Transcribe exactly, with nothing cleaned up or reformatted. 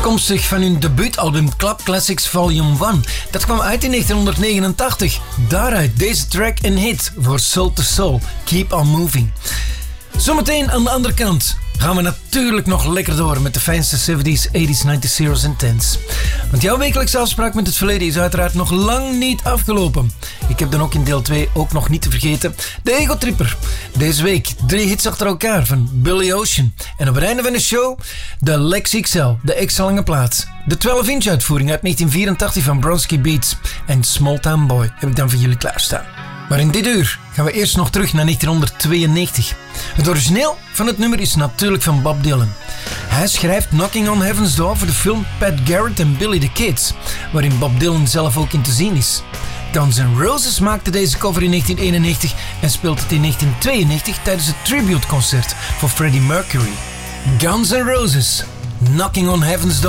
Afkomstig van hun debuutalbum Club Classics Volume één. Dat kwam uit in negentien negenentachtig. Daaruit deze track een hit voor Soul to Soul, Keep On Moving. Zometeen aan de andere kant gaan we natuurlijk nog lekker door met de fijnste zeventies, tachtigs, nineties, zeros en tens. Want jouw wekelijkse afspraak met het verleden is uiteraard nog lang niet afgelopen. Ik heb dan ook in deel twee ook nog niet te vergeten de Ego Tripper. Deze week drie hits achter elkaar van Billy Ocean. En op het einde van de show de Lex X L, de extra lange plaat. De twaalf inch uitvoering uit negentien vierentachtig van Bronski Beats. En Small Town Boy heb ik dan voor jullie klaarstaan. Maar in dit uur gaan we eerst nog terug naar negentien tweeënnegentig. Het origineel van het nummer is natuurlijk van Bob Dylan. Hij schrijft Knocking on Heaven's Door voor de film Pat Garrett and Billy the Kids, waarin Bob Dylan zelf ook in te zien is. Guns N' Roses maakte deze cover in negentien eenennegentig en speelde het in negentien tweeënnegentig tijdens het tributeconcert voor Freddie Mercury. Guns N' Roses, Knocking on Heaven's Door.